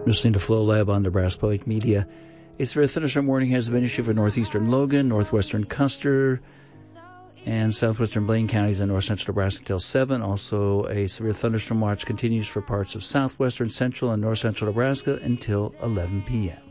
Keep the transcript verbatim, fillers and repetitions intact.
Listening to Flow Lab on Nebraska Public Media. A severe thunderstorm warning has been issued for northeastern Logan, northwestern Custer, and southwestern Blaine counties and north central Nebraska until seven. Also, a severe thunderstorm watch continues for parts of southwestern, central, and north central Nebraska until eleven p.m.